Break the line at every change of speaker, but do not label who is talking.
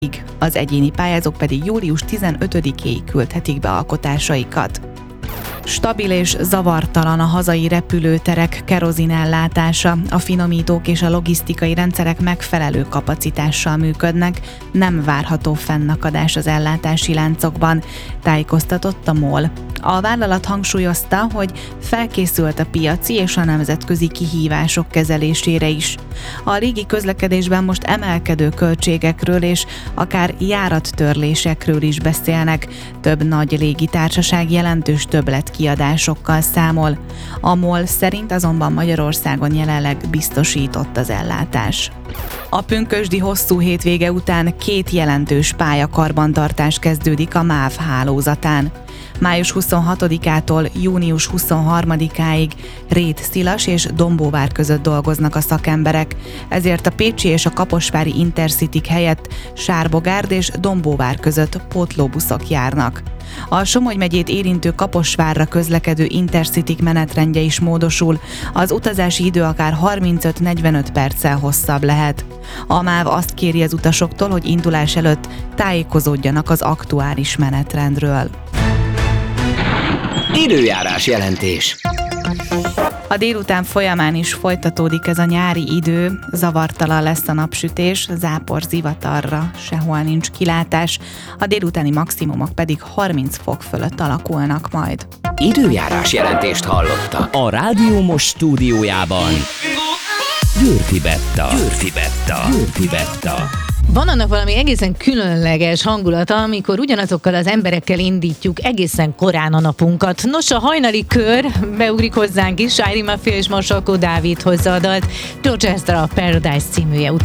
az egyéni pályázók pedig július 15-éig küldhetik be alkotásaikat. Stabil és zavartalan a hazai repülőterek kerozinellátása, a finomítók és a logisztikai rendszerek megfelelő kapacitással működnek, nem várható fennakadás az ellátási láncokban, tájékoztatott a MOL. A vállalat hangsúlyozta, hogy felkészült a piaci és a nemzetközi kihívások kezelésére is. A légi közlekedésben most emelkedő költségekről és akár járattörlésekről is beszélnek. Több nagy légitársaság jelentős többletkiadásokkal számol. A MOL szerint azonban Magyarországon jelenleg biztosított az ellátás. A pünkösdi hosszú hétvége után 2 jelentős pályakarbantartás kezdődik a MÁV hálózatán. Május 26-ától június 23-áig Rét-Szilas és Dombóvár között dolgoznak a szakemberek, ezért a pécsi és a kaposvári Intercityk helyett Sárbogárd és Dombóvár között pótlóbuszok járnak. A Somogy megyét érintő Kaposvárra közlekedő Intercityk menetrendje is módosul, az utazási idő akár 35-45 perccel hosszabb lehet. A MÁV azt kéri az utasoktól, hogy indulás előtt tájékozódjanak az aktuális menetrendről.
Időjárás jelentés.
A délután folyamán is folytatódik ez a nyári idő, zavartalan lesz a napsütés, zápor, zivatarra sehol nincs kilátás, a délutáni maximumok pedig 30 fok fölött alakulnak majd.
Időjárás jelentést hallottak. A Rádió Most stúdiójában Győrfi Betta.
Van annak valami egészen különleges hangulata, amikor ugyanazokkal az emberekkel indítjuk egészen korán a napunkat. Nos, a hajnali kör beugrik hozzánk is, Ári Mafia és Marsalkó Dávid hozza a dalt George Ezra Paradise címűje után.